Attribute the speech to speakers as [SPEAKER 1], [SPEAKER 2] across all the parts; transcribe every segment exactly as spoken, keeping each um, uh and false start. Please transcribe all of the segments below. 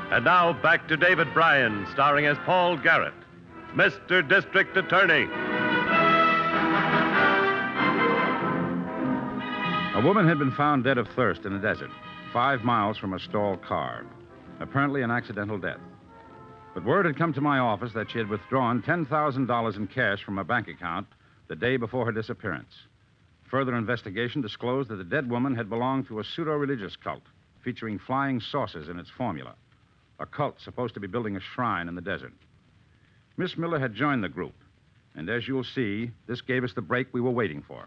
[SPEAKER 1] And now back to David Bryan, starring as Paul Garrett, Mister District Attorney.
[SPEAKER 2] A woman had been found dead of thirst in the desert, five miles from a stalled car. Apparently an accidental death. But word had come to my office that she had withdrawn ten thousand dollars in cash from a bank account the day before her disappearance. Further investigation disclosed that the dead woman had belonged to a pseudo-religious cult featuring flying saucers in its formula, a cult supposed to be building a shrine in the desert. Miss Miller had joined the group, and as you'll see, this gave us the break we were waiting for.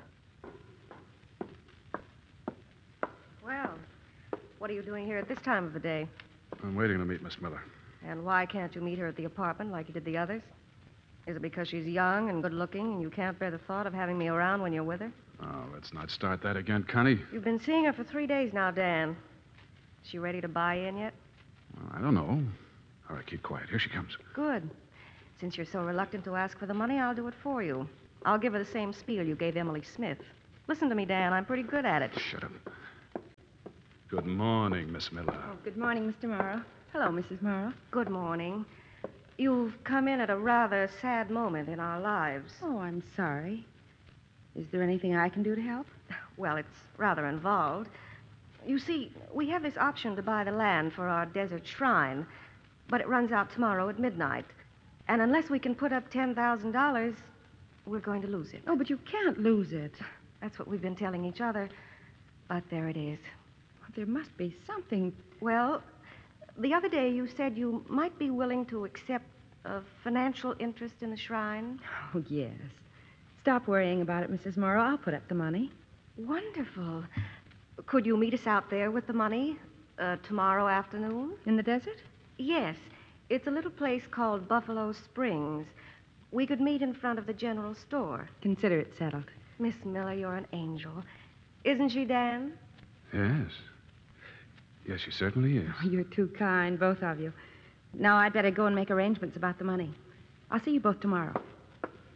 [SPEAKER 3] Well, what are you doing here at this time of the day?
[SPEAKER 4] I'm waiting to meet Miss Miller.
[SPEAKER 3] And why can't you meet her at the apartment like you did the others? Is it because she's young and good-looking and you can't bear the thought of having me around when you're with her?
[SPEAKER 4] Oh, let's not start that again, Connie.
[SPEAKER 3] You've been seeing her for three days now, Dan. Is she ready to buy in yet?
[SPEAKER 4] Well, I don't know. All right, keep quiet. Here she comes.
[SPEAKER 3] Good. Since you're so reluctant to ask for the money, I'll do it for you. I'll give her the same spiel you gave Emily Smith. Listen to me, Dan. I'm pretty good at it.
[SPEAKER 4] Shut up. Good morning, Miss Miller.
[SPEAKER 5] Oh, good morning, Mister Morrow. Hello, Missus Morrow.
[SPEAKER 3] Good morning. You've come in at a rather sad moment in our lives.
[SPEAKER 5] Oh, I'm sorry. Is there anything I can do to help?
[SPEAKER 3] Well, it's rather involved. You see, we have this option to buy the land for our desert shrine, but it runs out tomorrow at midnight. And unless we can put up ten thousand dollars, we're going to lose it.
[SPEAKER 5] Oh, but you can't lose it.
[SPEAKER 3] That's what we've been telling each other. But there it is.
[SPEAKER 5] There must be something.
[SPEAKER 3] Well, the other day you said you might be willing to accept a financial interest in the shrine.
[SPEAKER 5] Oh, yes. Stop worrying about it, Missus Morrow. I'll put up the money.
[SPEAKER 3] Wonderful. Could you meet us out there with the money uh, tomorrow afternoon?
[SPEAKER 5] In the desert?
[SPEAKER 3] Yes. It's a little place called Buffalo Springs. We could meet in front of the general store.
[SPEAKER 5] Consider it settled.
[SPEAKER 3] Miss Miller, you're an angel. Isn't she, Dan?
[SPEAKER 4] Yes. Yes, she certainly is.
[SPEAKER 5] Oh, you're too kind, both of you. Now, I'd better go and make arrangements about the money. I'll see you both tomorrow.